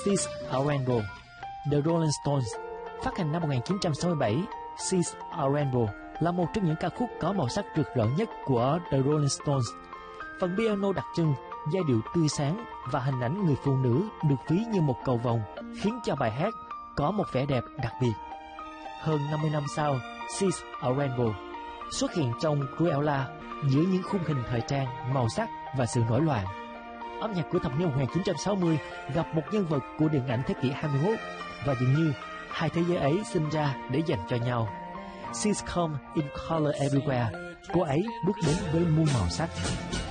She's a Rainbow. The Rolling Stones. Phát hành năm 1967, She's a Rainbow là một trong những ca khúc có màu sắc rực rỡ nhất của The Rolling Stones. Phần piano đặc trưng, giai điệu tươi sáng và hình ảnh người phụ nữ được ví như một cầu vồng khiến cho bài hát có một vẻ đẹp đặc biệt. Hơn 50 năm sau, She's a Rainbow xuất hiện trong Cruella giữa những khung hình thời trang, màu sắc và sự nổi loạn. Âm nhạc của thập niên 1960 gặp một nhân vật của điện ảnh thế kỷ 21 và dường như hai thế giới ấy sinh ra để dành cho nhau. She's come in color everywhere. Cô ấy bước đến với muôn màu sắc.